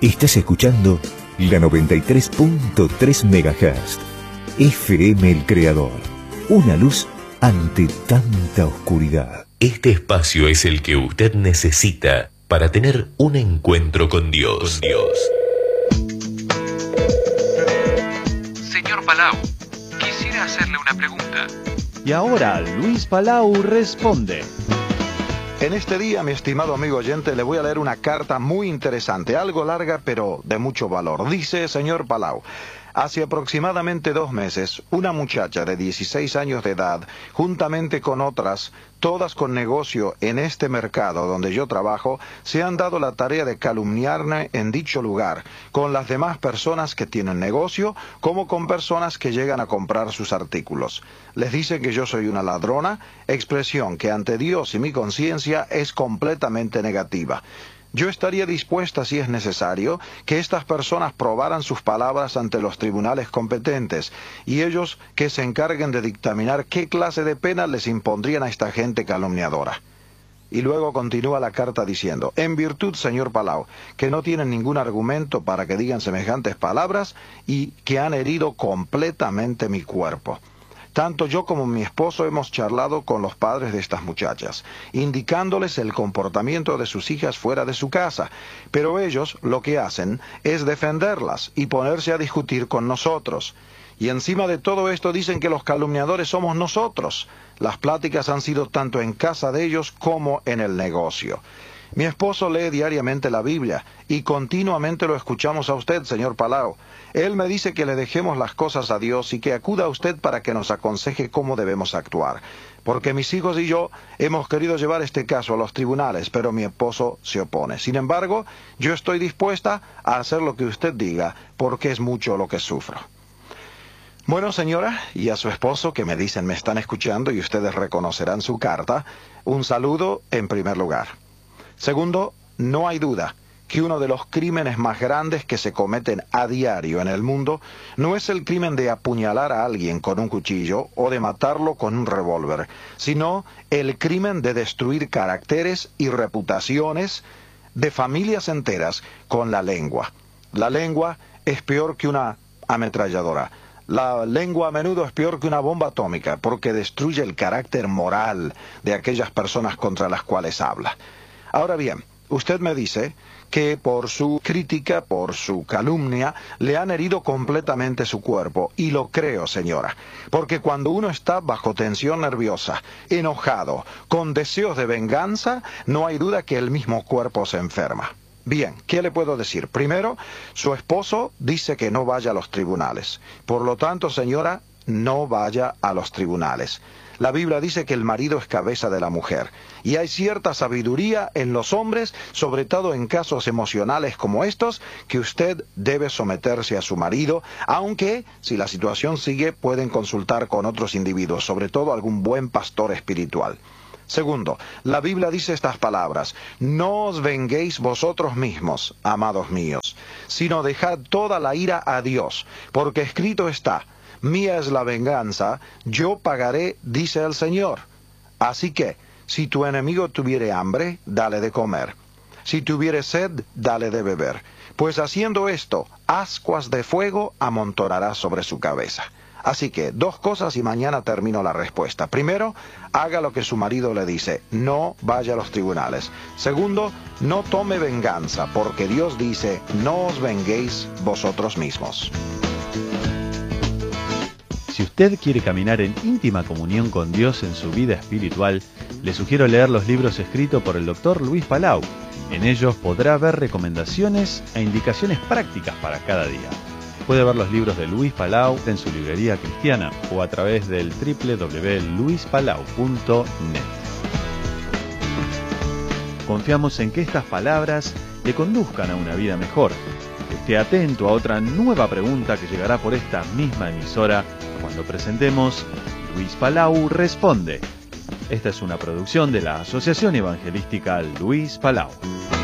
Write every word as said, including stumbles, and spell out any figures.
Estás escuchando la noventa y tres punto tres megahertz. F M El Creador. Una luz ante tanta oscuridad. Este espacio es el que usted necesita para tener un encuentro con Dios. Con Dios. Señor Palau, quisiera hacerle una pregunta. Y ahora Luis Palau responde. En este día, mi estimado amigo oyente, le voy a leer una carta muy interesante, algo larga pero de mucho valor. Dice, señor Palau, hace aproximadamente dos meses, una muchacha de dieciséis años de edad, juntamente con otras, todas con negocio en este mercado donde yo trabajo, se han dado la tarea de calumniarme en dicho lugar, con las demás personas que tienen negocio, como con personas que llegan a comprar sus artículos. Les dicen que yo soy una ladrona, expresión que ante Dios y mi conciencia es completamente negativa. Yo estaría dispuesta, si es necesario, que estas personas probaran sus palabras ante los tribunales competentes y ellos que se encarguen de dictaminar qué clase de pena les impondrían a esta gente calumniadora. Y luego continúa la carta diciendo, en virtud, señor Palau, que no tienen ningún argumento para que digan semejantes palabras y que han herido completamente mi cuerpo. Tanto yo como mi esposo hemos charlado con los padres de estas muchachas, indicándoles el comportamiento de sus hijas fuera de su casa, pero ellos lo que hacen es defenderlas y ponerse a discutir con nosotros. Y encima de todo esto dicen que los calumniadores somos nosotros. Las pláticas han sido tanto en casa de ellos como en el negocio. Mi esposo lee diariamente la Biblia y continuamente lo escuchamos a usted, señor Palau. Él me dice que le dejemos las cosas a Dios y que acuda a usted para que nos aconseje cómo debemos actuar. Porque mis hijos y yo hemos querido llevar este caso a los tribunales, pero mi esposo se opone. Sin embargo, yo estoy dispuesta a hacer lo que usted diga, porque es mucho lo que sufro. Bueno, señora, y a su esposo, que me dicen me están escuchando y ustedes reconocerán su carta, un saludo en primer lugar. Segundo, no hay duda que uno de los crímenes más grandes que se cometen a diario en el mundo no es el crimen de apuñalar a alguien con un cuchillo o de matarlo con un revólver, sino el crimen de destruir caracteres y reputaciones de familias enteras con la lengua. La lengua es peor que una ametralladora. La lengua a menudo es peor que una bomba atómica porque destruye el carácter moral de aquellas personas contra las cuales habla. Ahora bien, usted me dice que por su crítica, por su calumnia, le han herido completamente su cuerpo. Y lo creo, señora, porque cuando uno está bajo tensión nerviosa, enojado, con deseos de venganza, no hay duda que el mismo cuerpo se enferma. Bien, ¿qué le puedo decir? Primero, su esposo dice que no vaya a los tribunales. Por lo tanto, señora, no vaya a los tribunales. La Biblia dice que el marido es cabeza de la mujer, y hay cierta sabiduría en los hombres, sobre todo en casos emocionales como estos, que usted debe someterse a su marido, aunque, si la situación sigue, pueden consultar con otros individuos, sobre todo algún buen pastor espiritual. Segundo, la Biblia dice estas palabras, no os venguéis vosotros mismos, amados míos, sino dejad toda la ira a Dios, porque escrito está, mía es la venganza, yo pagaré, dice el Señor. Así que, si tu enemigo tuviere hambre, dale de comer. Si tuviere sed, dale de beber. Pues haciendo esto, ascuas de fuego amontonará sobre su cabeza. Así que, dos cosas y mañana termino la respuesta. Primero, haga lo que su marido le dice, no vaya a los tribunales. Segundo, no tome venganza, porque Dios dice, no os venguéis vosotros mismos. Si usted quiere caminar en íntima comunión con Dios en su vida espiritual, le sugiero leer los libros escritos por el doctor Luis Palau. En ellos podrá ver recomendaciones e indicaciones prácticas para cada día. Puede ver los libros de Luis Palau en su librería cristiana o a través del doble u doble u doble u punto luis palau punto net. Confiamos en que estas palabras le conduzcan a una vida mejor. Esté atento a otra nueva pregunta que llegará por esta misma emisora cuando presentemos Luis Palau Responde. Esta es una producción de la Asociación Evangelística Luis Palau.